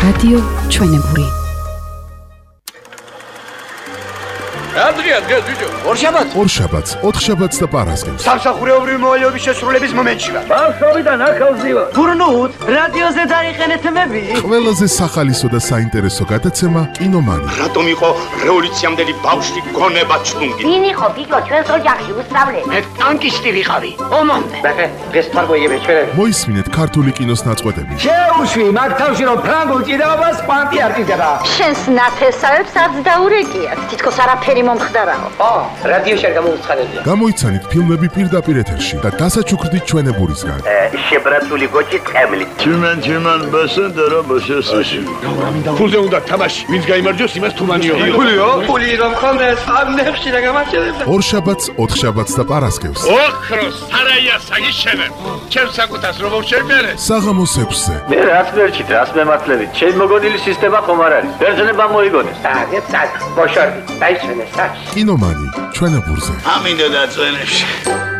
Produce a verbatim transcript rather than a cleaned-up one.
რადიო ჩვენებური. Adrian, gel video. ორშაბათს ორშაბათს, ოთხშაბათს და პარასკევს. სამსახურეობრივი მოვალეობის შესრულების მომენტში ვარ. ბავშვობიდან ახალზი ვარ. გურნუთ, რადიოზე დაიყენეთ მები. ყველაზე სახალისო და საინტერესო გადაცემა კინომანი. რატომ იყო რევოლუციამდელი ბავშვი გონება ჩუნგი? ვინ იყო გიგო ჩვენს ოჯახში უსწავლელი? მე ტანკისტი ვიყავი. ომამდე. ბახე, დღეს თარგოიები ჩვენ. მოისმინეთ ქართული კინოს ნაწყვეტები. შეუშვი მაგ თავში რომ ფრანგულ ჭიდაობას კვანტი არ ჭირდება. შენს ნათესავებს არც დაურეკიათ. თითქოს არაფერი მომხდარაო. ო, რადიოში არ გამოვცხადებია. გამოიცანით ფილმები პირდაპირ ეთერში და დასაჩუქრდით ჩვენებურისგან. შებრაცული გოჭი წემლი. Tümen tümen basın dara basıyorsun. ფულზე უნდა თამაში. ვინც გაიმარჯვოს, იმას თუმანიო. ფულიო? ფული რომ ხონდეს, ამ ნებში რა გამარჯვებდა. ორშაბათს, ოთხშაბათს და პარასკევს. ოქროს სარაია საგიშენებ. ჩემ საკუთას რომ შევმერე. საღამოს ექვსზე. Ne rahat verçit, rast mematlevi. Çel mogodili sistema komarari. Berjene moigones. აგე წად, ბოშორდი, დაიჩვენე საჩ. კინომანი ჩვენებურზე. Amin da tzvenesh.